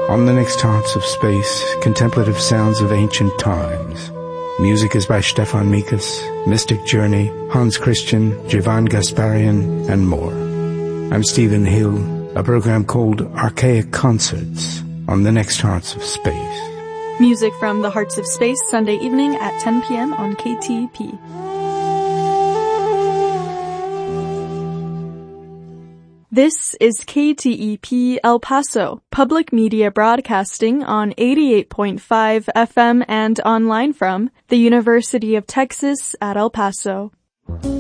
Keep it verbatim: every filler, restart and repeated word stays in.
On the next Hearts of Space, contemplative sounds of ancient times. Music is by Stefan Mikas, Mystic Journey, Hans Christian, Jivan Gasparian, and more. I'm Stephen Hill, a program called Archaic Concerts on the next Hearts of Space. Music from the Hearts of Space, Sunday evening at ten p.m. on K T E P. This is K T E P El Paso, public media broadcasting on eighty-eight point five F M and online from the University of Texas at El Paso.